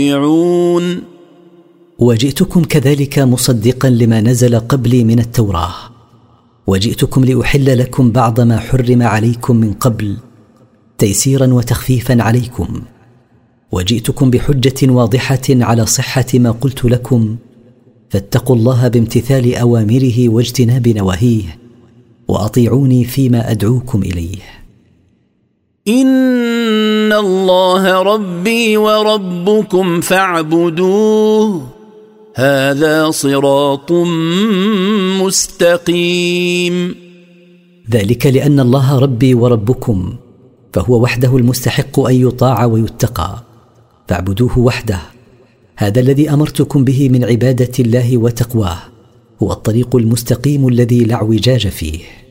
وجئتكم كذلك مصدقا لما نزل قبلي من التوراة، وجئتكم لأحل لكم بعض ما حرم عليكم من قبل تيسيرا وتخفيفا عليكم، وجئتكم بحجة واضحة على صحة ما قلت لكم، فاتقوا الله بامتثال أوامره واجتناب نواهيه، وأطيعوني فيما أدعوكم إليه. إن الله ربي وربكم فاعبدوه هذا صراط مستقيم. ذلك لأن الله ربي وربكم، فهو وحده المستحق أن يطاع ويتقى، فاعبدوه وحده، هذا الذي أمرتكم به من عبادة الله وتقواه، هو الطريق المستقيم الذي لا اعوجاج فيه.